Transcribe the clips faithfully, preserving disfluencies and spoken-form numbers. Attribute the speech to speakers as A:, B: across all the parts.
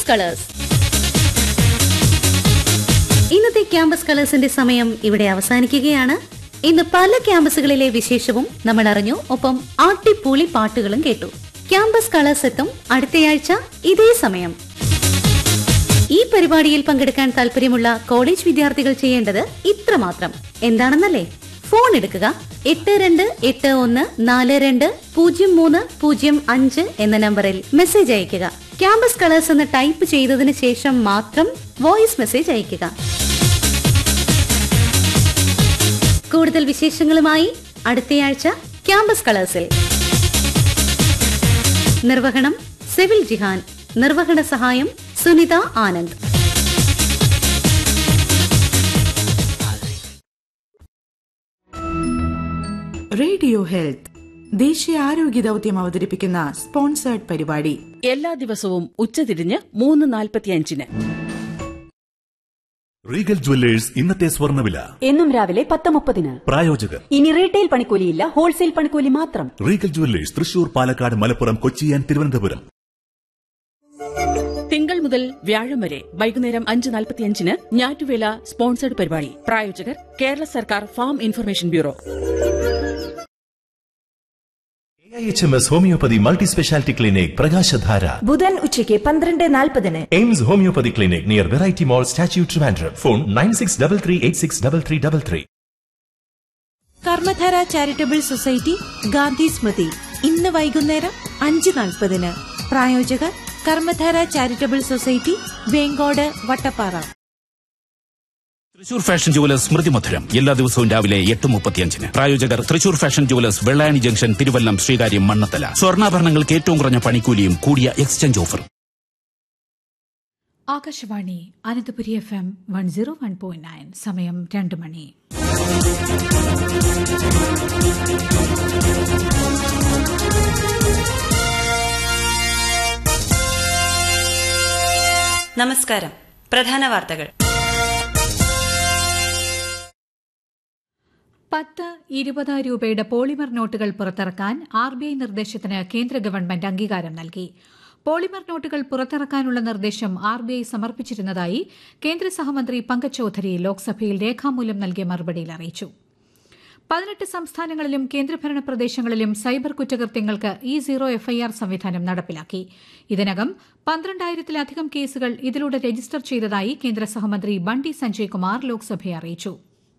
A: Campus colours. ഇന്നത്തെ campus കളേഴ്സിന്റെ സമയം ഇവിടെ അവസാനിക്കുകയാണ്. ഇന്ന് പല ക്യാമ്പസുകളിലെ വിശേഷവും നമ്മൾ അറിഞ്ഞു. ഒപ്പം ആട്ടിപ്പൂളി പാട്ടുകളും കേട്ടു. ക്യാമ്പസ് കളേഴ്സ് എത്തും അടുത്തയാഴ്ച ഇതേ സമയം. ഈ പരിപാടിയിൽ പങ്കെടുക്കാൻ താല്പര്യമുള്ള കോളേജ് വിദ്യാർത്ഥികൾ ചെയ്യേണ്ടത് ഇത്രമാത്രം. എന്താണെന്നല്ലേ? ഫോൺ എടുക്കുക. എട്ട് രണ്ട് എട്ട് ഒന്ന് നാല് രണ്ട് പൂജ്യം മൂന്ന് പൂജ്യം അഞ്ച് എന്ന നമ്പറിൽ മെസ്സേജ് അയയ്ക്കുക. ക്യാമ്പസ് കളേഴ്സ് എന്ന് ടൈപ്പ് ചെയ്തതിനു ശേഷം മാത്രം വോയിസ് മെസ്സേജ് അയയ്ക്കുക. കൂടുതൽ വിശേഷങ്ങളുമായി അടുത്തയാഴ്ച ക്യാമ്പസ് കളേഴ്സിൽ. നിർവഹണം സെവിൽ ജിഹാൻ. നിർവഹണ സഹായം സുനിത ആനന്ദ്.
B: റേഡിയോ ഹെൽത്ത് ദേശീയ ആരോഗ്യ ദൌത്യം അവതരിപ്പിക്കുന്ന സ്പോൺസേർഡ് പരിപാടി
C: എല്ലാ ദിവസവും ഉച്ചതിരിഞ്ഞ് മൂന്ന് നാൽപ്പത്തിയഞ്ചിന്.
D: റീഗൽ ജുവല്ലേഴ്സ് ഇന്നത്തെ സ്വർണ്ണവില
E: എന്നും രാവിലെ പത്ത് മുപ്പതിന്.
D: പ്രായോജകർ
E: ഇനി റീറ്റെയിൽ പണിക്കൂലിയില്ല, ഹോൾസെയിൽ പണിക്കൂലി മാത്രം.
D: Regal jewellers Thrissur, Palakkad, Malappuram, Kochi and Thiruvananthapuram.
C: തിങ്കൾ മുതൽ വ്യാഴം വരെ വൈകുന്നേരം അഞ്ച് നാൽപ്പത്തിയഞ്ചിന് ഞാറ്റുവേല സ്പോൺസേഡ് പരിപാടി. പ്രായോജകർ കേരള സർക്കാർ farm information bureau.
F: A I H M S homeopathy multi speciality clinic പ്രകാശധാര
G: ബുധൻ ഉച്ചയ്ക്ക് പന്ത്രണ്ട് നാൽപ്പതിന്.
F: AIIMS homeopathy clinic near variety മോൾ, statue, Trivandrum. Phone nine six double three eight six double three double three.
G: Karmadhara charitable society Gandhi സ്മൃതി ഇന്ന് വൈകുന്നേരം അഞ്ച് നാൽപ്പതിന്. പ്രായോജകർ Karmadhara charitable society, Vengode, Vattappara.
H: Thrissur fashion jewellers സ്മൃതി മധുരം എല്ലാ ദിവസവും രാവിലെ എട്ട് മുപ്പത്തിയഞ്ചിന്. പ്രായോജകർ Thrissur fashion jewellers, Vellayani junction, Thiruvallam, Sreekaryam, Mannathala. സ്വർണ്ണാഭരണങ്ങൾക്ക് ഏറ്റവും കുറഞ്ഞ പണിക്കൂലിയും കൂടിയ എക്സ്ചേഞ്ച് ഓഫറും.
I: Akashvani Ananthapuri F M one zero one point nine. സമയം രണ്ട് മണി.
J: നമസ്കാരം. പ്രധാന വാർത്തകൾ.
I: പത്ത് ഇരുപത് രൂപയുടെ പോളിമർ നോട്ടുകൾ പുറത്തിറക്കാൻ ആർ ബി ഐ നിർദ്ദേശത്തിന് കേന്ദ്ര ഗവൺമെന്റ് അംഗീകാരം നൽകി. പോളിമർ നോട്ടുകൾ പുറത്തിറക്കാനുള്ള നിർദ്ദേശം ആർ ബി ഐ സമർപ്പിച്ചിരുന്നതായി കേന്ദ്ര സഹമന്ത്രി പങ്കജ് ചൌധരി ലോക്സഭയിൽ രേഖാമൂലം നൽകിയ മറുപടിയിൽ അറിയിച്ചു. പതിനെട്ട് സംസ്ഥാനങ്ങളിലും കേന്ദ്രഭരണ പ്രദേശങ്ങളിലും സൈബർ കുറ്റകൃത്യങ്ങൾക്ക് ഇ സീറോ എഫ്ഐആർ സംവിധാനം നടപ്പിലാക്കി. ഇതിനകം പന്ത്രണ്ടായിരത്തിലധികം കേസുകൾ ഇതിലൂടെ രജിസ്റ്റർ ചെയ്തതായി കേന്ദ്ര സഹമന്ത്രി ബണ്ടി സഞ്ജയ് കുമാർ ലോക്സഭയെ അറിയിച്ചു.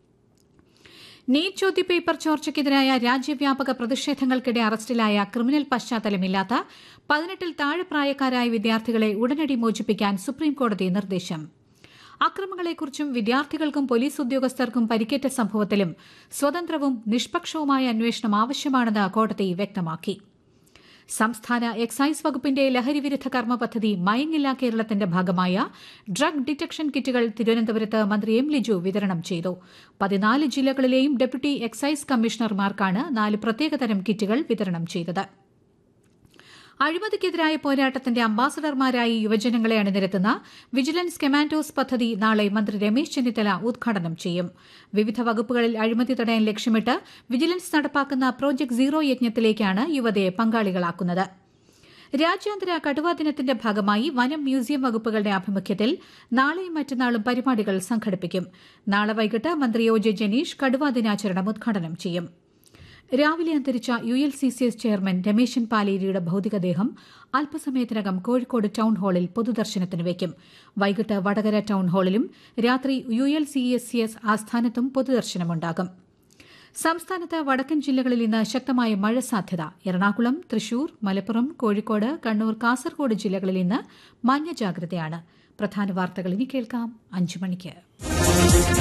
I: നീറ്റ് ചോദ്യപേപ്പർ ചോർച്ചയ്ക്കെതിരായ രാജ്യവ്യാപക പ്രതിഷേധങ്ങൾക്കിടെ അറസ്റ്റിലായ ക്രിമിനൽ പശ്ചാത്തലമില്ലാത്ത പതിനെട്ടിൽ താഴെ പ്രായക്കാരായ വിദ്യാർത്ഥികളെ ഉടനടി മോചിപ്പിക്കാൻ സുപ്രീംകോടതി നിർദ്ദേശം. അക്രമങ്ങളെക്കുറിച്ചും വിദ്യാർത്ഥികൾക്കും പോലീസ് ഉദ്യോഗസ്ഥർക്കും പരിക്കേറ്റ സംഭവത്തിലും സ്വതന്ത്രവും നിഷ്പക്ഷവുമായ അന്വേഷണം ആവശ്യമാണെന്ന് കോടതി വ്യക്തമാക്കി. സംസ്ഥാന എക്സൈസ് വകുപ്പിന്റെ ലഹരിവിരുദ്ധ കർമ്മ പദ്ധതി മയങ്ങില്ല കേരളത്തിന്റെ ഭാഗമായ ഡ്രഗ് ഡിറ്റക്ഷൻ കിറ്റുകൾ തിരുവനന്തപുരത്ത് മന്ത്രി എം ലിജു വിതരണം ചെയ്തു. പതിനാല് ജില്ലകളിലെയും ഡെപ്യൂട്ടി എക്സൈസ് കമ്മീഷണർമാർക്കാണ് നാല് പ്രത്യേകതരം കിറ്റുകൾ വിതരണം ചെയ്തത്. അഴിമതിക്കെതിരായ പോരാട്ടത്തിന്റെ അംബാസഡർമാരായി യുവജനങ്ങളെ അണിനിരത്തുന്ന വിജിലൻസ് കമാൻഡോസ് പദ്ധതി നാളെ മന്ത്രി രമേശ് ചെന്നിത്തല ഉദ്ഘാടനം ചെയ്യും. വിവിധ വകുപ്പുകളിൽ അഴിമതി തടയാൻ ലക്ഷ്യമിട്ട് വിജിലൻസ് നടപ്പാക്കുന്ന പ്രോജക്ട് സീറോ യജ്ഞത്തിലേക്കാണ് യുവതയെ പങ്കാളികളാക്കുന്നത്. രാജ്യാന്തര കടുവാ ദിനത്തിന്റെ ഭാഗമായി വനം, മ്യൂസിയം വകുപ്പുകളുടെ ആഭിമുഖ്യത്തിൽ നാളെയും മറ്റന്നാളും പരിപാടികൾ സംഘടിപ്പിക്കും. നാളെ വൈകിട്ട് മന്ത്രി ഒ ജെ ജനീഷ് കടുവാ ദിനാചരണം ഉദ്ഘാടനം ചെയ്യും. രാവിലെ അന്തരിച്ച U L C C S chairman Rameshan പാലേരിയുടെ ഭൌതികദേഹം അല്പസമയത്തിനകം കോഴിക്കോട് ടൌൺ ഹാളിൽ പൊതുദർശനത്തിന് വയ്ക്കും. വൈകിട്ട് വടകര ടൌൺ ഹാളിലും രാത്രി U L C S C S ആസ്ഥാനത്തും പൊതുദർശനമുണ്ടാകും. സംസ്ഥാനത്ത് വടക്കൻ ജില്ലകളിൽ ഇന്ന് ശക്തമായ മഴ സാധ്യത. എറണാകുളം, തൃശൂർ, മലപ്പുറം, കോഴിക്കോട്, കണ്ണൂർ, കാസർഗോഡ് ജില്ലകളിൽ ഇന്ന് മഞ്ഞ ജാഗ്രതയാണ്. പ്രധാന വാർത്തകൾ ഇനി കേൾക്കാം അഞ്ചു മണിക്ക്.